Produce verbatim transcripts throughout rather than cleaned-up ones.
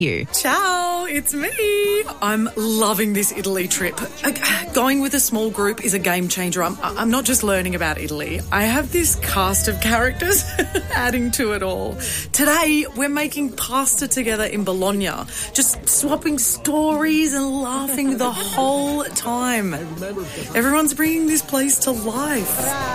You. Ciao, it's me. I'm loving this Italy trip. Going with a small group is a game changer. I'm, I'm not just learning about Italy. I have this cast of characters adding to it all. Today, we're making pasta together in Bologna, just swapping stories and laughing the whole time. Everyone's bringing this place to life.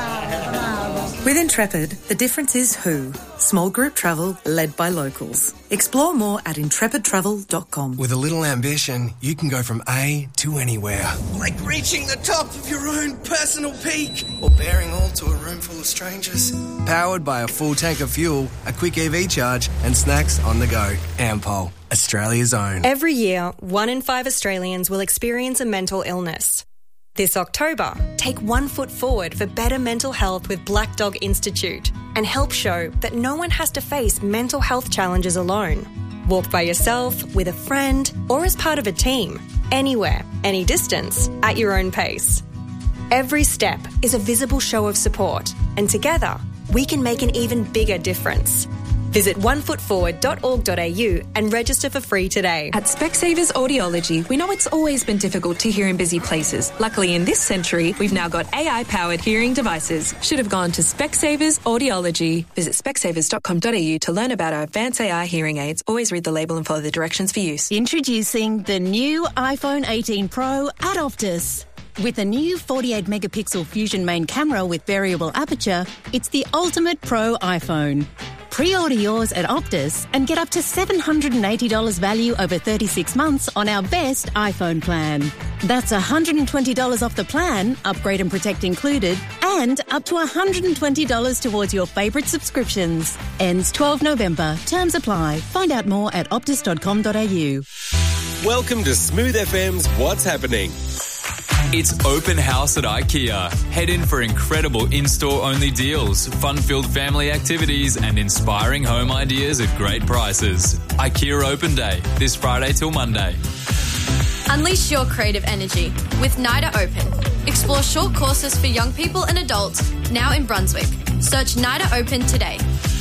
With Intrepid, the difference is who. Small group travel led by locals. Explore more at intrepid travel dot com. With a little ambition, you can go from A to anywhere. Like reaching the top of your own personal peak. Or bearing all to a room full of strangers. Powered by a full tank of fuel, a quick E V charge and snacks on the go. Ampol, Australia's own. Every year, one in five Australians will experience a mental illness. This October, take one foot forward for better mental health with Black Dog Institute and help show that no one has to face mental health challenges alone. Walk by yourself, with a friend, or as part of a team. Anywhere, any distance, at your own pace. Every step is a visible show of support, and together, we can make an even bigger difference. Visit one foot forward dot org dot a u and register for free today. At Specsavers Audiology, we know it's always been difficult to hear in busy places. Luckily, in this century, we've now got A I-powered hearing devices. Should have gone to Specsavers Audiology. Visit specsavers dot com dot a u to learn about our advanced A I hearing aids. Always read the label and follow the directions for use. Introducing the new iPhone eighteen Pro at Optus. With a new forty-eight megapixel Fusion main camera with variable aperture, it's the ultimate Pro iPhone. Pre-order yours at Optus and get up to seven hundred eighty dollars value over thirty-six months on our best iPhone plan. That's one hundred twenty dollars off the plan, upgrade and protect included, and up to one hundred twenty dollars towards your favourite subscriptions. Ends twelfth November. Terms apply. Find out more at optus dot com dot a u. Welcome to Smooth F M's What's Happening. It's open house at IKEA. Head in for incredible in-store only deals, fun-filled family activities and inspiring home ideas at great prices. IKEA Open Day, this Friday till Monday. Unleash your creative energy with NIDA Open. Explore short courses for young people and adults now in Brunswick. Search NIDA Open today.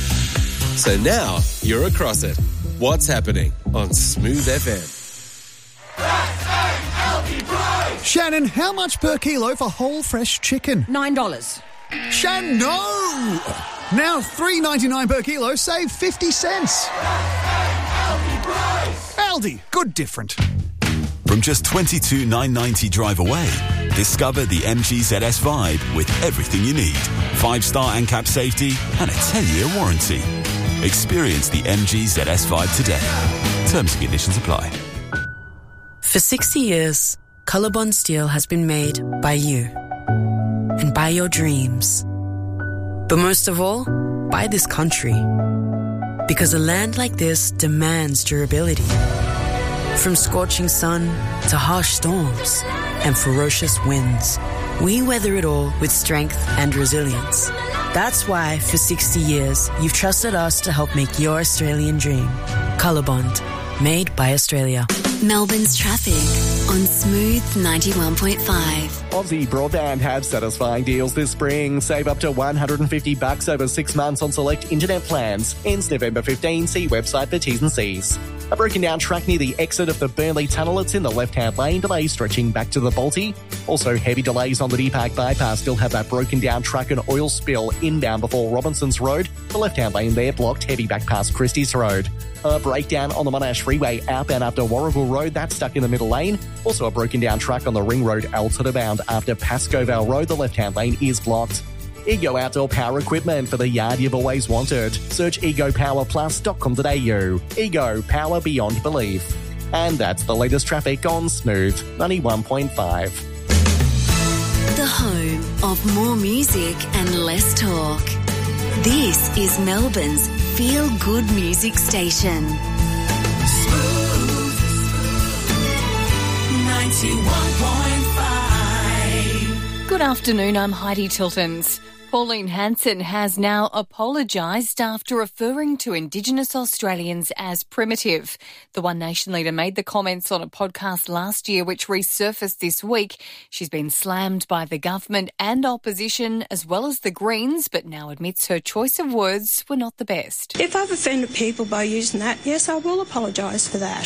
So now you're across it. What's happening on Smooth F M? Shannon, how much per kilo for whole fresh chicken? Nine dollars. Shannon, no! Now three ninety-nine per kilo, save fifty cents. Aldi, good different. From just twenty-two nine ninety drive away, discover the M G Z S Vibe with everything you need. Five-star ANCAP safety and a ten-year warranty. Experience the M G Z S Vibe today. Terms and conditions apply. For sixty years, Colorbond Steel has been made by you and by your dreams. But most of all, by this country. Because a land like this demands durability. From scorching sun to harsh storms and ferocious winds, we weather it all with strength and resilience. That's why, for sixty years, you've trusted us to help make your Australian dream. Colorbond, made by Australia. Melbourne's traffic on Smooth ninety-one point five. Aussie Broadband have satisfying deals this spring. Save up to one hundred fifty bucks over six months on select internet plans. Ends November fifteenth. See website for T's and C's. A broken down track near the exit of the Burnley Tunnel. It's in the left-hand lane. Delays stretching back to the Balti. Also, heavy delays on the Deepak bypass. Still have that broken down truck and oil spill inbound before Robinson's Road. The left-hand lane there blocked. Heavy back past Christie's Road. A breakdown on the Monash Freeway outbound after Warragul Road. That's stuck in the middle lane. Also a broken down truck on the Ring Road Alton bound after Pascoe Vale Road. The left-hand lane is blocked. Ego Outdoor Power Equipment for the yard you've always wanted. Search ego power plus dot com dot a u. Ego, power beyond belief. And that's the latest traffic on Smooth ninety-one point five. The home of more music and less talk. This is Melbourne's feel-good music station. Smooth ninety-one point five. Good afternoon, I'm Heidi Tiltons. Pauline Hanson has now apologised after referring to Indigenous Australians as primitive. The One Nation leader made the comments on a podcast last year which resurfaced this week. She's been slammed by the government and opposition as well as the Greens, but now admits her choice of words were not the best. If I've offended people by using that, yes, I will apologise for that.